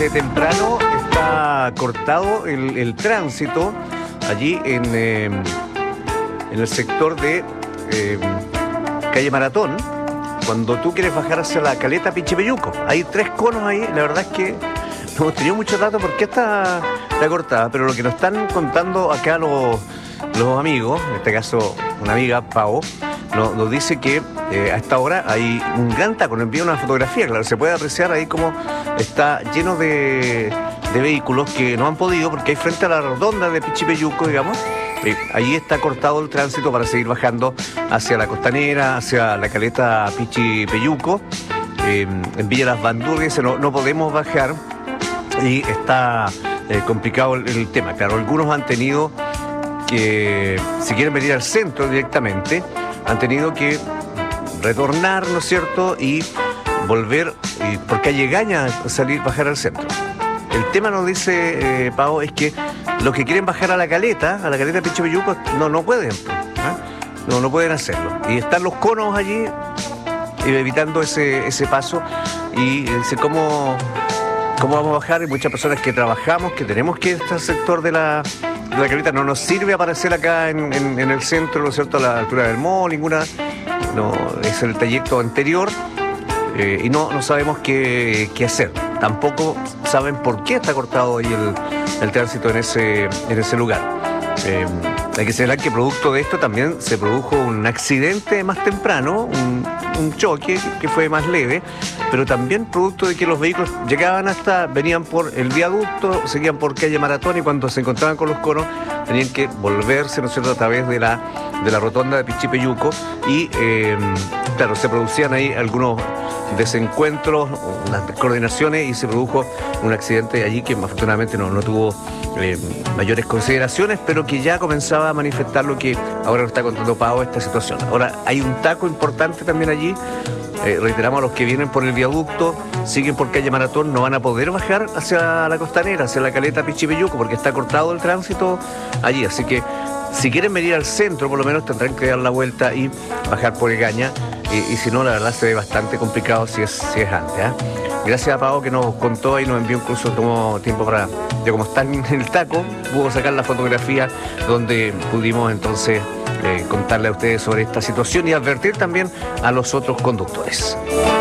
De temprano está cortado el tránsito allí en el sector de calle Maratón, cuando tú quieres bajar hacia la caleta Pichipeyuco. Hay 3 conos ahí, la verdad es que no hemos tenido mucho rato porque está cortada, pero lo que nos están contando acá los amigos, en este caso una amiga, Pau, nos dice que a esta hora hay un gran taco. Nos envía una fotografía, claro, se puede apreciar ahí como está lleno de vehículos que no han podido porque hay frente a la rotonda de Pichipeyuco, digamos. Allí está cortado el tránsito para seguir bajando hacia la Costanera, hacia la caleta Pichipeyuco. En Villa Las Bandurrias no podemos bajar y está complicado el tema. Claro, algunos han tenido que, si quieren venir al centro directamente, han tenido que retornar, ¿no es cierto?, y volver, porque hay llegaña bajar al centro. El tema, nos dice Pau, es que los que quieren bajar a la caleta Pichipeyuco, no pueden, no pueden hacerlo. Y están los conos allí evitando ese paso y dice, ¿cómo vamos a bajar? Hay muchas personas que trabajamos, que tenemos que ir hasta el sector de la caleta. No nos sirve aparecer acá en el centro, ¿no es cierto?, a la altura del mall, no, es el trayecto anterior. Y no sabemos qué hacer. Tampoco saben por qué está cortado ahí el tránsito en ese lugar. Hay que señalar que producto de esto también se produjo un accidente más temprano, un choque que fue más leve, pero también producto de que los vehículos venían por el viaducto, seguían por calle Maratón, y cuando se encontraban con los conos tenían que volverse, ¿no es cierto?, a través de la rotonda de Pichipeyuco y claro, se producían ahí algunos desencuentros, unas descoordinaciones, y se produjo un accidente allí que afortunadamente no tuvo mayores consideraciones, pero que ya comenzaba a manifestar lo que ahora nos está contando Pau, esta situación. Ahora hay un taco importante también allí. Reiteramos, a los que vienen por el viaducto, siguen por calle Maratón, no van a poder bajar hacia la Costanera, hacia la caleta Pichipeyuco, porque está cortado el tránsito allí. Así que si quieren venir al centro, por lo menos tendrán que dar la vuelta y bajar por Egaña, y si no, la verdad se ve bastante complicado si es antes. Gracias a Pau, que nos contó y nos envió, incluso tomó tiempo para, ya como está en el taco, pudo sacar la fotografía donde pudimos entonces contarle a ustedes sobre esta situación y advertir también a los otros conductores.